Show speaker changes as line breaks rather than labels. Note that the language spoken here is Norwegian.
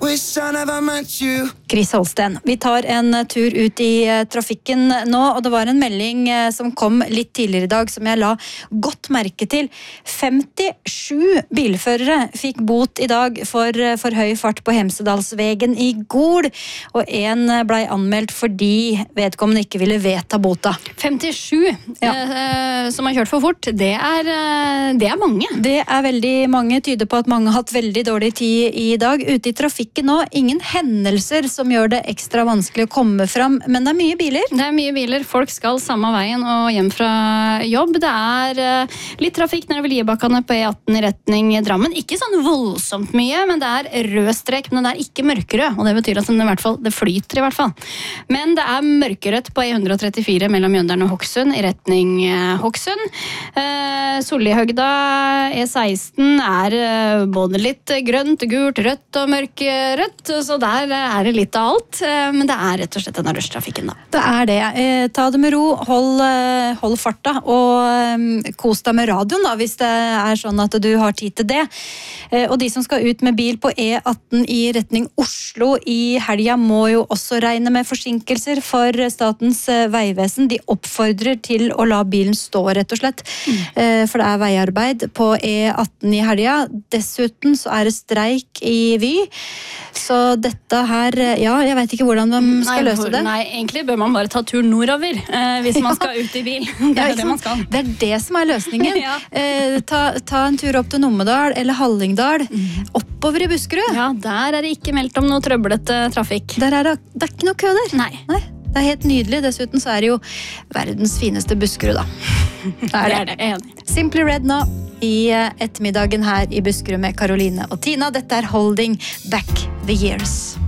Wish I never met you.
Chris Holsten, vi tar en tur ut i trafikken nå, og det var en melding som kom litt tidligere i dag som jeg la godt merke til. 57 bilførere fikk bot i dag for høy fart på Hemsedalsvegen i Gol, og en ble anmeldt fordi vedkommende ikke ville vedta bota.
57 som har kjørt for fort, det er mange.
Det er veldig mange, tyder på at mange har hatt veldig dårlig tid i dag. Ute i trafikken nå, ingen hendelser som gjør det ekstra vanskelig å komme fram, men det er mye biler.
Det er mye biler, folk skal samme veien og hjem fra jobb. Det er litt trafikk nede ved Liebakkene på E18 i retning Drammen. Ikke sånn voldsomt mye, men det er rød strek, men det er ikke mørkerød, og det betyr at det flyter i hvert fall. Men det er mørkerødt på E134 mellom Mjøndalen og Hokksund i retning Hokksund. Sollihøgda E16 er både litt grønt, gult, rødt og mørkerødt, så der er det litt av alt, men det er rett og slett denne rushtrafikken da.
Det er det. Ta det med ro, hold farta, og kos deg med radioen da, hvis det er sånn at du har tid til det. Og de som skal ut med bil på E18 i retning Oslo i helga må jo også regne med forsinkelser for Statens vegvesen. De oppfordrer til å la bilen stå rett og slett, for det er veiarbeid på E18 i helga. Dessuten så er det streik i Vy, så dette her, jeg vet ikke hvordan man skal løse det.
Nei, egentlig bør man bare ta turen nordover, hvis man skal ut i bil. Det er det man skal.
Det er det som er løsningen. Ta en tur opp til Numedal eller Hallingdal, oppover i Buskerud.
Ja, der er det ikke meldt om noe trøblete trafikk.
Det er ikke noe kø der.
Nei.
Det er helt nydelig. Dessuten så er det jo verdens fineste Buskerud da.
Det er det, jeg er enig.
Simply Red nå i ettermiddagen her i Buskerud med Karoline og Tina. Dette er Holding Back the Years.